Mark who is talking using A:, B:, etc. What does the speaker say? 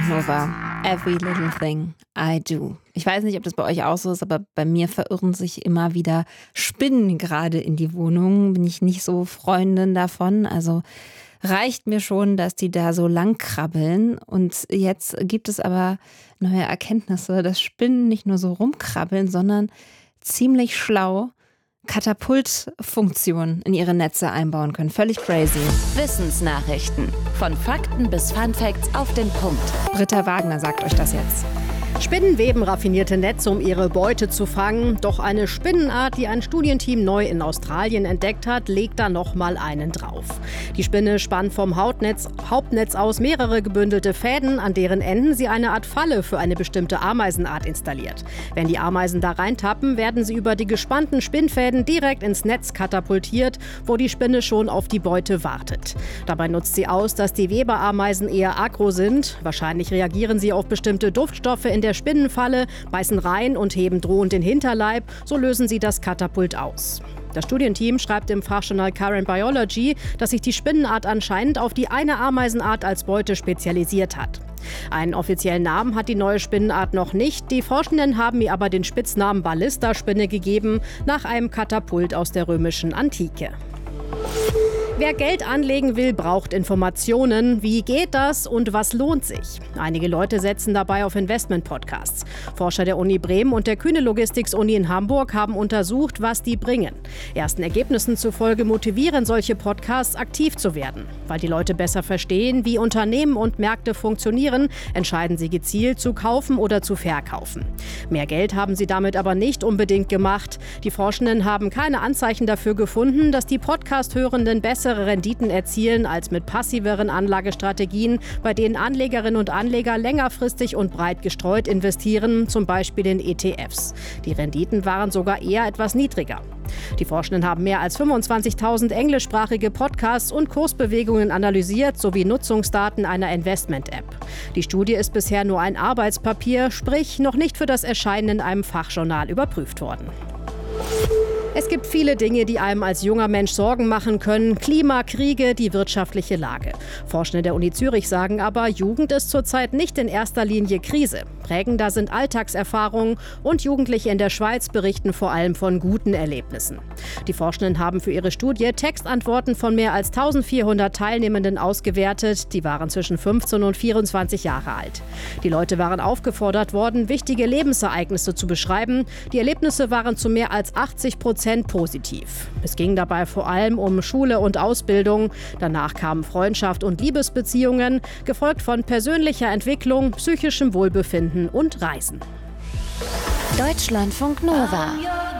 A: Deutschlandfunk Nova. Every little thing I do. Ich weiß nicht, ob das bei euch auch so ist, aber bei mir verirren sich immer wieder Spinnen gerade in die Wohnung. Bin ich nicht so Freundin davon. Also reicht mir schon, dass die da so lang krabbeln. Und jetzt gibt es aber neue Erkenntnisse, dass Spinnen nicht nur so rumkrabbeln, sondern ziemlich schlau Katapultfunktionen in ihre Netze einbauen können. Völlig crazy.
B: Wissensnachrichten. Von Fakten bis Funfacts auf den Punkt.
A: Britta Wagner sagt euch das jetzt.
C: Spinnen weben raffinierte Netze, um ihre Beute zu fangen. Doch eine Spinnenart, die ein Studienteam neu in Australien entdeckt hat, legt da noch mal einen drauf. Die Spinne spannt vom Hauptnetz aus mehrere gebündelte Fäden, an deren Enden sie eine Art Falle für eine bestimmte Ameisenart installiert. Wenn die Ameisen da reintappen, werden sie über die gespannten Spinnfäden direkt ins Netz katapultiert, wo die Spinne schon auf die Beute wartet. Dabei nutzt sie aus, dass die Weberameisen eher aggro sind. Wahrscheinlich reagieren sie auf bestimmte Duftstoffe in der Spinnenfalle, beißen rein und heben drohend den Hinterleib. So lösen sie das Katapult aus. Das Studienteam schreibt im Fachjournal Current Biology, dass sich die Spinnenart anscheinend auf die eine Ameisenart als Beute spezialisiert hat. Einen offiziellen Namen hat die neue Spinnenart noch nicht. Die Forschenden haben ihr aber den Spitznamen Ballistaspinne gegeben, nach einem Katapult aus der römischen Antike. Wer Geld anlegen will, braucht Informationen. Wie geht das und was lohnt sich? Einige Leute setzen dabei auf Investment-Podcasts. Forscher der Uni Bremen und der Kühne-Logistics-Uni in Hamburg haben untersucht, was die bringen. Ersten Ergebnissen zufolge motivieren solche Podcasts, aktiv zu werden. Weil die Leute besser verstehen, wie Unternehmen und Märkte funktionieren, entscheiden sie gezielt zu kaufen oder zu verkaufen. Mehr Geld haben sie damit aber nicht unbedingt gemacht. Die Forschenden haben keine Anzeichen dafür gefunden, dass die Podcast-Hörenden bessere Renditen erzielen als mit passiveren Anlagestrategien, bei denen Anlegerinnen und Anleger längerfristig und breit gestreut investieren, zum Beispiel in ETFs. Die Renditen waren sogar eher etwas niedriger. Die Forschenden haben mehr als 25.000 englischsprachige Podcasts und Kursbewegungen analysiert, sowie Nutzungsdaten einer Investment-App. Die Studie ist bisher nur ein Arbeitspapier, sprich noch nicht für das Erscheinen in einem Fachjournal überprüft worden. Es gibt viele Dinge, die einem als junger Mensch Sorgen machen können. Klima, Kriege, die wirtschaftliche Lage. Forschende der Uni Zürich sagen aber, Jugend ist zurzeit nicht in erster Linie Krise. Prägender sind Alltagserfahrungen und Jugendliche in der Schweiz berichten vor allem von guten Erlebnissen. Die Forschenden haben für ihre Studie Textantworten von mehr als 1400 Teilnehmenden ausgewertet. Die waren zwischen 15 und 24 Jahre alt. Die Leute waren aufgefordert worden, wichtige Lebensereignisse zu beschreiben. Die Erlebnisse waren zu mehr als 80% positiv. Es ging dabei vor allem um Schule und Ausbildung. Danach kamen Freundschaft und Liebesbeziehungen, gefolgt von persönlicher Entwicklung, psychischem Wohlbefinden und Reisen.
B: Deutschlandfunk Nova.